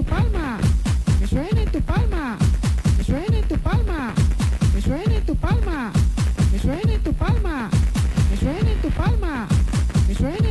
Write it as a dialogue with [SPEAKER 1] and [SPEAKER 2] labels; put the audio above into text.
[SPEAKER 1] palma, que suene en tu palma, que suene en tu palma, que suene en tu palma, que suene en tu palma, que suene en tu palma, que suene